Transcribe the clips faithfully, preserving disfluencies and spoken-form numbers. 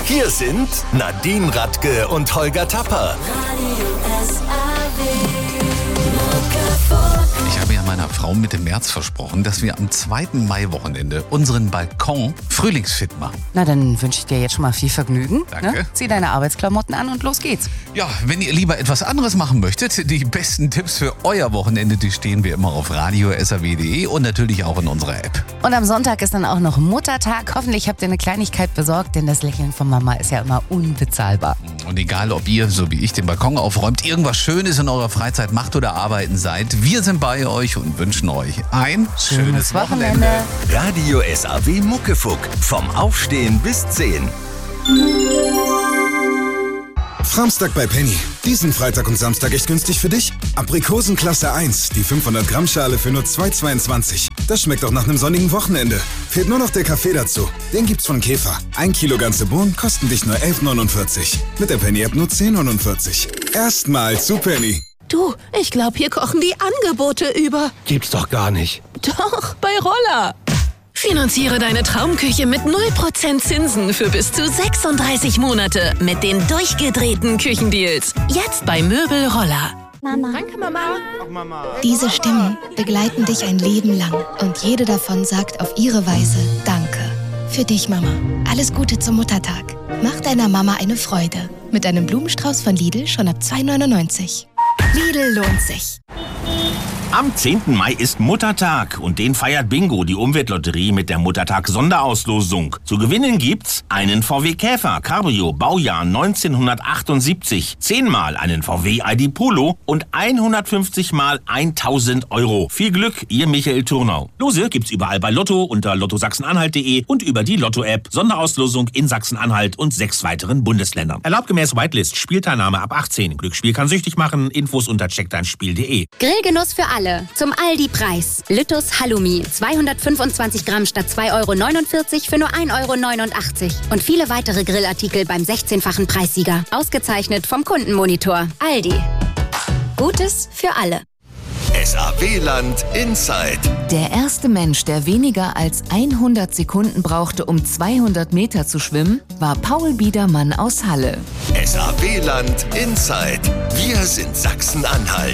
Hier sind Nadine Radke und Holger Tapper. Ich habe ja meiner Frau Mitte März versprochen, dass wir am zweiten Mai-Wochenende unseren Balkon frühlingsfit machen. Na, dann wünsche ich dir jetzt schon mal viel Vergnügen. Danke. Ne? Zieh deine Arbeitsklamotten an und los geht's. Ja, wenn ihr lieber etwas anderes machen möchtet, die besten Tipps für euer Wochenende, die stehen wie immer auf radio punkt s r w punkt d e und natürlich auch in unserer App. Und am Sonntag ist dann auch noch Muttertag. Hoffentlich habt ihr eine Kleinigkeit besorgt, denn das Lächeln von Mama ist ja immer unbezahlbar. Und egal, ob ihr, so wie ich, den Balkon aufräumt, irgendwas Schönes in eurer Freizeit macht oder arbeiten seid, wir sind bei euch und wünschen euch ein schönes, Schönes Wochenende. Wochenende. Radio S A W Muckefuck. Vom Aufstehen bis zehn. Samstag bei Penny. Diesen Freitag und Samstag echt günstig für dich. Aprikosen Klasse eins, die fünfhundert Gramm Schale für nur zwei Euro zweiundzwanzig. Das schmeckt auch nach einem sonnigen Wochenende. Fehlt nur noch der Kaffee dazu. Den gibt's von Käfer. Ein Kilo ganze Bohnen kosten dich nur elf Euro neunundvierzig. Mit der Penny-App nur zehn Euro neunundvierzig. Erstmal zu Penny. Du, ich glaube, hier kochen die Angebote über. Gibt's doch gar nicht. Doch, bei Roller. Finanziere deine Traumküche mit null Prozent Zinsen für bis zu sechsunddreißig Monate mit den durchgedrehten Küchendeals. Jetzt bei Möbel Roller. Mama. Danke, Mama. Diese Stimmen begleiten dich ein Leben lang und jede davon sagt auf ihre Weise Danke. Für dich, Mama. Alles Gute zum Muttertag. Mach deiner Mama eine Freude. Mit einem Blumenstrauß von Lidl schon ab zwei Euro neunundneunzig. Lidl lohnt sich. Am zehnten Mai ist Muttertag und den feiert Bingo, die Umweltlotterie, mit der Muttertag-Sonderauslosung. Zu gewinnen gibt's einen V W Käfer Cabrio Baujahr neunzehnhundertachtundsiebzig, zehnmal einen V W I D Polo und hundertfünfzig mal tausend Euro. Viel Glück, ihr Michael Turnau. Lose gibt's überall bei Lotto unter lotto sachsen-anhalt punkt de und über die Lotto-App. Sonderauslosung in Sachsen-Anhalt und sechs weiteren Bundesländern. Erlaubt gemäß Whitelist, Spielteilnahme ab achtzehn. Glücksspiel kann süchtig machen. Infos unter check dein spiel punkt de. Grillgenuss für alle. Zum Aldi-Preis. Lüttus Halloumi. zweihundertfünfundzwanzig Gramm statt zwei Euro neunundvierzig für nur ein Euro neunundachtzig. Und viele weitere Grillartikel beim sechzehnfachen Preissieger. Ausgezeichnet vom Kundenmonitor. Aldi. Gutes für alle. S A W-Land Inside. Der erste Mensch, der weniger als hundert Sekunden brauchte, um zweihundert Meter zu schwimmen, war Paul Biedermann aus Halle. S A W-Land Inside. Wir sind Sachsen-Anhalt.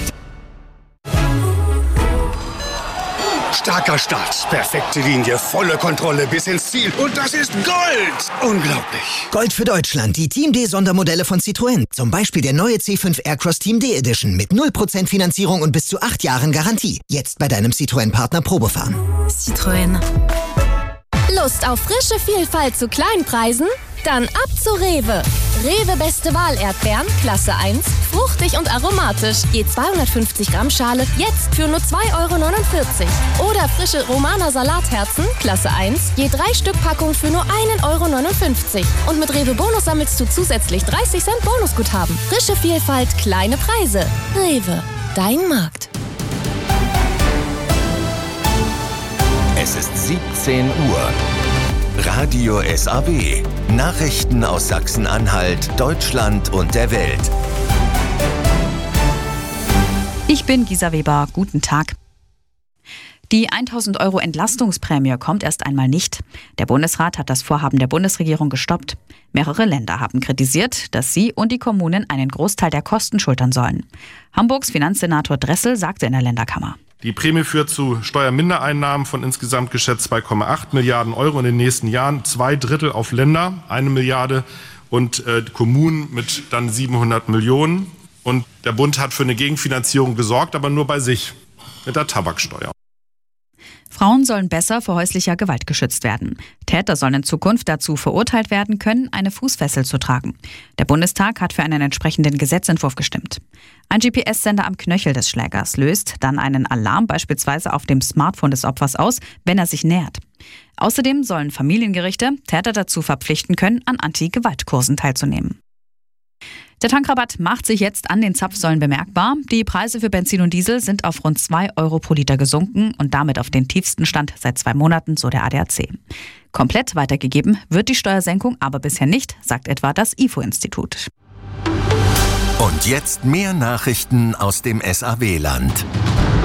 Starker Start, perfekte Linie, volle Kontrolle bis ins Ziel. Und das ist Gold! Unglaublich. Gold für Deutschland, die Team D-Sondermodelle von Citroën. Zum Beispiel der neue C fünf Aircross Team D Edition mit null Prozent Finanzierung und bis zu acht Jahren Garantie. Jetzt bei deinem Citroën-Partner Probefahren. Citroën. Lust auf frische Vielfalt zu kleinen Preisen? Dann ab zu Rewe. Rewe Beste Wahl Erdbeeren, Klasse eins, fruchtig und aromatisch. Je zweihundertfünfzig Gramm Schale, jetzt für nur zwei Euro neunundvierzig. Oder frische Romaner Salatherzen, Klasse eins, je drei Stück Packung für nur ein Euro neunundfünfzig. Und mit Rewe Bonus sammelst du zusätzlich dreißig Cent Bonusguthaben. Frische Vielfalt, kleine Preise. Rewe, dein Markt. Es ist siebzehn Uhr. Radio S A W. Nachrichten aus Sachsen-Anhalt, Deutschland und der Welt. Ich bin Gisa Weber. Guten Tag. Die tausend Euro Entlastungsprämie kommt erst einmal nicht. Der Bundesrat hat das Vorhaben der Bundesregierung gestoppt. Mehrere Länder haben kritisiert, dass sie und die Kommunen einen Großteil der Kosten schultern sollen. Hamburgs Finanzsenator Dressel sagte in der Länderkammer: Die Prämie führt zu Steuermindereinnahmen von insgesamt geschätzt zwei Komma acht Milliarden Euro in den nächsten Jahren. Zwei Drittel auf Länder, eine Milliarde und äh, Kommunen mit dann siebenhundert Millionen. Und der Bund hat für eine Gegenfinanzierung gesorgt, aber nur bei sich mit der Tabaksteuer. Frauen sollen besser vor häuslicher Gewalt geschützt werden. Täter sollen in Zukunft dazu verurteilt werden können, eine Fußfessel zu tragen. Der Bundestag hat für einen entsprechenden Gesetzentwurf gestimmt. Ein G P S-Sender am Knöchel des Schlägers löst dann einen Alarm beispielsweise auf dem Smartphone des Opfers aus, wenn er sich nähert. Außerdem sollen Familiengerichte Täter dazu verpflichten können, an Anti-Gewalt-Kursen teilzunehmen. Der Tankrabatt macht sich jetzt an den Zapfsäulen bemerkbar. Die Preise für Benzin und Diesel sind auf rund zwei Euro pro Liter gesunken und damit auf den tiefsten Stand seit zwei Monaten, so der A D A C. Komplett weitergegeben wird die Steuersenkung aber bisher nicht, sagt etwa das I F O-Institut. Und jetzt mehr Nachrichten aus dem S A W-Land.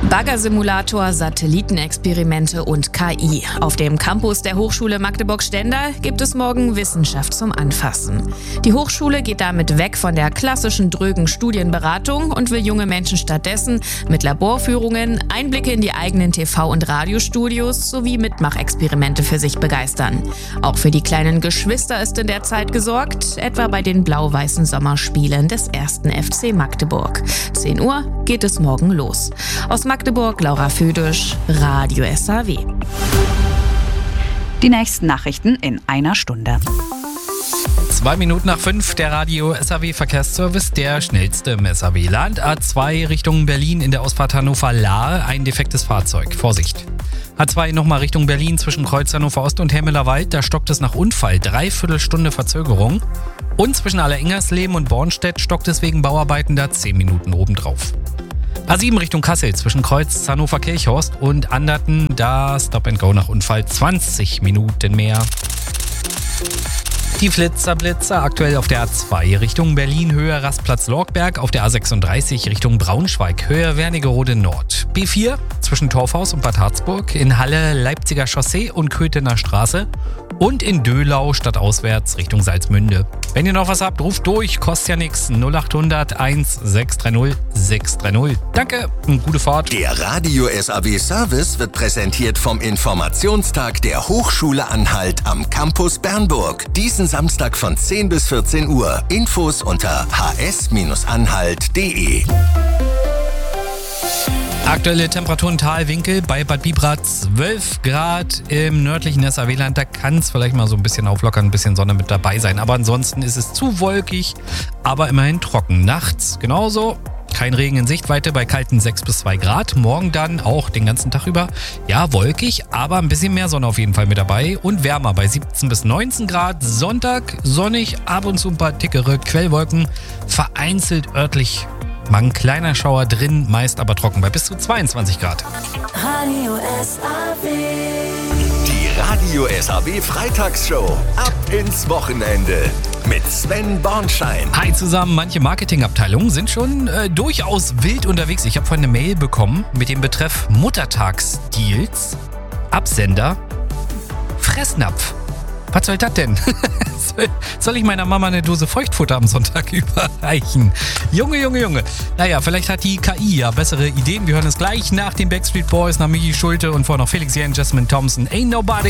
Baggersimulator, Satellitenexperimente und K I. Auf dem Campus der Hochschule Magdeburg-Stendal gibt es morgen Wissenschaft zum Anfassen. Die Hochschule geht damit weg von der klassischen drögen Studienberatung und will junge Menschen stattdessen mit Laborführungen, Einblicke in die eigenen T V- und Radiostudios sowie Mitmachexperimente für sich begeistern. Auch für die kleinen Geschwister ist in der Zeit gesorgt, etwa bei den blau-weißen Sommerspielen des ersten F C Magdeburg. zehn Uhr geht es morgen los. Aus Magdeburg, Laura Födisch, Radio S A W. Die nächsten Nachrichten in einer Stunde. Zwei Minuten nach fünf, der Radio S A W Verkehrsservice, der schnellste im S A W-Land. A zwei Richtung Berlin in der Ausfahrt Hannover-Lahr, ein defektes Fahrzeug. Vorsicht. A zwei nochmal Richtung Berlin zwischen Kreuz Hannover Ost und Hemmeler Wald, da stockt es nach Unfall. Dreiviertel Stunde Verzögerung. Und zwischen Allerengersleben und Bornstedt stockt es wegen Bauarbeiten da zehn Minuten obendrauf. A sieben Richtung Kassel zwischen Kreuz Hannover Kirchhorst und Anderten, da Stop and Go nach Unfall zwanzig Minuten mehr. Die Flitzerblitzer aktuell auf der A zwei Richtung Berlin, Höhe Rastplatz Lorgberg, auf der A sechsunddreißig Richtung Braunschweig, Höhe Wernigerode Nord. B vier zwischen Torfhaus und Bad Harzburg, in Halle Leipziger Chaussee und Köthener Straße und in Döhlau stadtauswärts Richtung Salzmünde. Wenn ihr noch was habt, ruft durch, kostet ja nichts. null acht hundert eins sechs drei null sechs drei null. Danke und gute Fahrt. Der Radio S A W Service wird präsentiert vom Informationstag der Hochschule Anhalt am Campus Bernburg. Diesen Samstag von zehn bis vierzehn Uhr. Infos unter h s anhalt punkt d e. Aktuelle Temperaturen Talwinkel bei Bad Bibrach zwölf Grad im nördlichen S A W-Land. Da kann es vielleicht mal so ein bisschen auflockern, ein bisschen Sonne mit dabei sein. Aber ansonsten ist es zu wolkig, aber immerhin trocken. Nachts genauso. Kein Regen in Sichtweite bei kalten sechs bis zwei Grad. Morgen dann auch den ganzen Tag über. Ja, wolkig, aber ein bisschen mehr Sonne auf jeden Fall mit dabei. Und wärmer bei siebzehn bis neunzehn Grad. Sonntag sonnig, ab und zu ein paar dickere Quellwolken. Vereinzelt örtlich mal ein kleiner Schauer drin, meist aber trocken bei bis zu zweiundzwanzig Grad. Radio S A W. Die Radio S A W Freitagsshow. Ab ins Wochenende. Mit Sven Bornschein. Hi zusammen, manche Marketingabteilungen sind schon äh, durchaus wild unterwegs. Ich habe vorhin eine Mail bekommen mit dem Betreff Muttertagsdeals, Absender, Fressnapf. Was soll das denn? Soll ich meiner Mama eine Dose Feuchtfutter am Sonntag überreichen? Junge, Junge, Junge. Naja, vielleicht hat die K I ja bessere Ideen. Wir hören es gleich nach den Backstreet Boys, nach Michi Schulte und vorher noch Felix Jähn, Jasmine Thompson. Ain't Nobody.